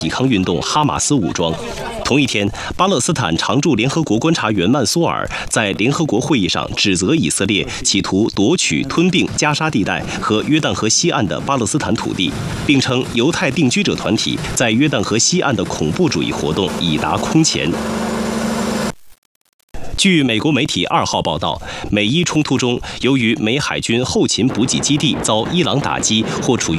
抵抗运动哈马斯武装。同一天，巴勒斯坦常驻联合国观察员曼苏尔在联合国会议上指责以色列企图夺取、吞并加沙地带和约旦河西岸的巴勒斯坦土地，并称犹太定居者团体在约旦河西岸的恐怖主义活动已达空前。据美国媒体2号报道，美伊冲突中，由于美海军后勤补给基地遭伊朗打击或处于